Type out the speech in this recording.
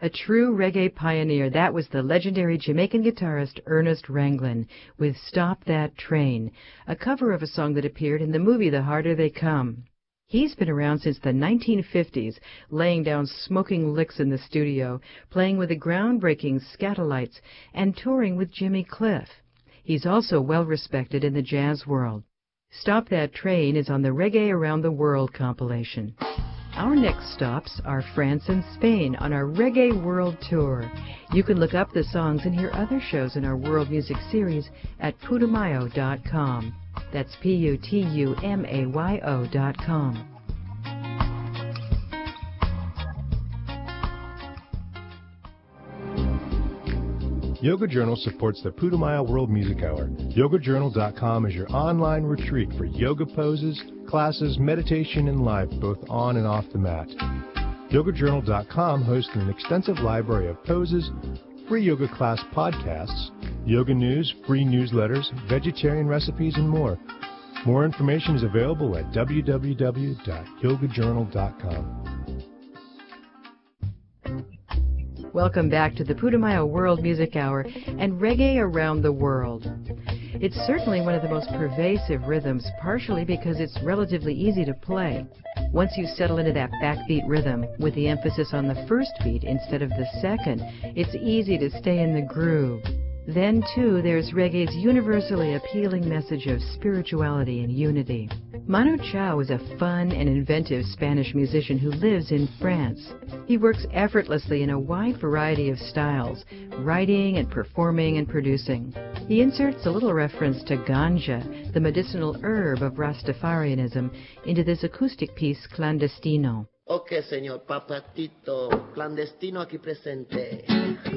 A true reggae pioneer, that was the legendary Jamaican guitarist Ernest Ranglin with Stop That Train, a cover of a song that appeared in the movie The Harder They Come. He's been around since the 1950s, laying down smoking licks in the studio, playing with the groundbreaking Skatalites, and touring with Jimmy Cliff. He's also well respected in the jazz world. Stop That Train is on the Reggae Around the World compilation. Our next stops are France and Spain on our Reggae World Tour. You can look up the songs and hear other shows in our world music series at putumayo.com. That's putumayo.com. Yoga Journal supports the Putumayo World Music Hour. YogaJournal.com is your online retreat for yoga poses, classes, meditation, and life, both on and off the mat. YogaJournal.com hosts an extensive library of poses, free yoga class podcasts, yoga news, free newsletters, vegetarian recipes, and more. More information is available at www.yogajournal.com. Welcome back to the Putumayo World Music Hour and Reggae Around the World. It's certainly one of the most pervasive rhythms, partially because it's relatively easy to play. Once you settle into that backbeat rhythm, with the emphasis on the first beat instead of the second, it's easy to stay in the groove. Then, too, there's reggae's universally appealing message of spirituality and unity. Manu Chao is a fun and inventive Spanish musician who lives in France. He works effortlessly in a wide variety of styles, writing and performing and producing. He inserts a little reference to ganja, the medicinal herb of Rastafarianism, into this acoustic piece, Clandestino. Ok, señor Papatito, clandestino aquí presente.